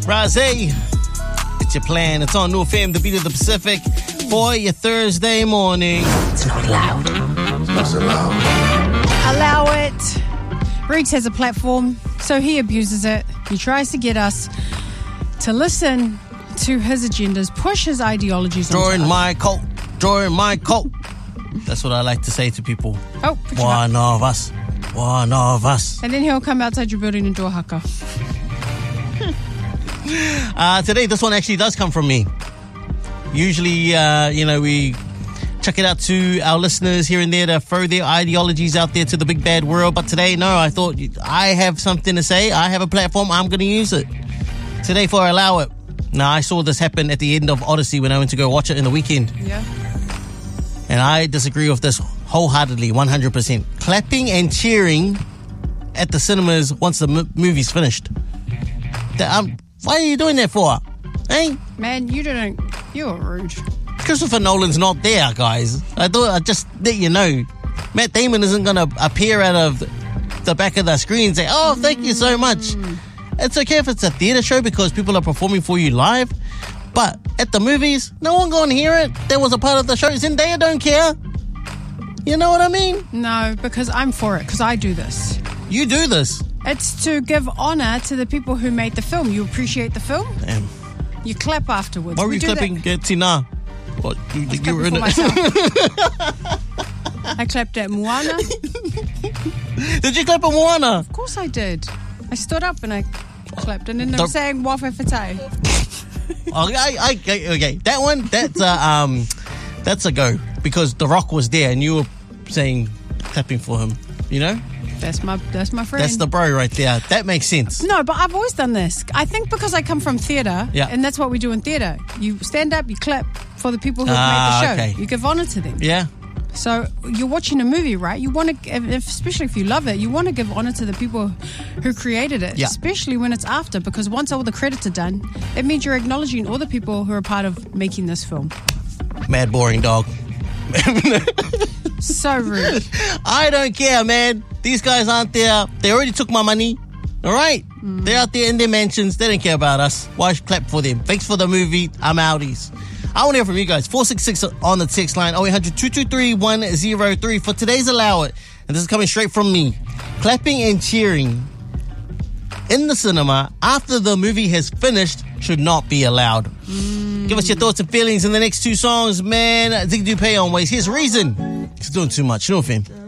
Raze, it's your plan. It's on New FM, the beat of the Pacific, for your Thursday morning. It's not loud. It's allowed. Allow it. Riggs has a platform, so he abuses it. He tries to get us to listen to his agendas, push his ideologies on Join my cult. Join my cult. That's what I like to say to people. Oh, put your One of us. One of us. And then he'll come outside your building and do a haka. Today, this one actually does come from me. Usually, we chuck it out to our listeners here and there to throw their ideologies out there to the big bad world. But today, no, I thought I have something to say. I have a platform. I'm going to use it. Today for Allow It. Now, I saw this happen at the end of Odyssey when I went to go watch it in the weekend. Yeah. And I disagree with this wholeheartedly, 100%. Clapping and cheering at the cinemas once the movie's finished. Why are you doing that for? Hey? Man, you're rude. Christopher Nolan's not there, guys. I thought I'd just let you know. Matt Damon isn't going to appear out of the back of the screen and say, oh, thank you so much. It's okay if it's a theatre show because people are performing for you live. But at the movies, no one going to hear it. That was a part of the show. Zendaya don't care. You know what I mean? No, because I'm for it, because I do this. You do this. It's to give honour to the people who made the film. You appreciate the film? Damn. You clap afterwards. Why were you clapping Tina? What? You were in it. I clapped at Moana. Did you clap at Moana? Of course I did. I stood up and I clapped, and then they were saying Wawhewhātai. Okay. That one, that's a go because The Rock was there and you were saying clapping for him. You know? That's my friend. That's the bro right there. That makes sense. No, but I've always done this. I think because I come from theatre, yeah. And that's what we do in theatre. You stand up, you clap for the people who have made the show. Okay. You give honour to them. Yeah. So you're watching a movie, right? You want to, especially if you love it, you want to give honour to the people who created it, yeah. Especially when it's after, because once all the credits are done, it means you're acknowledging all the people who are part of making this film. Mad boring dog. So rude. I don't care, man. These guys aren't there. They already took my money. All right? They're out there in their mansions. They don't care about us. Why should clap for them? Thanks for the movie. I'm outies. I want to hear from you guys. 466 on the text line. 0800 223 103 for today's Allow It. And this is coming straight from me. Clapping and cheering in the cinema after the movie has finished should not be allowed. Give us your thoughts and feelings in the next two songs, man. Ziggy Dupe on Ways. Here's Reason. He's doing too much. You know, fam.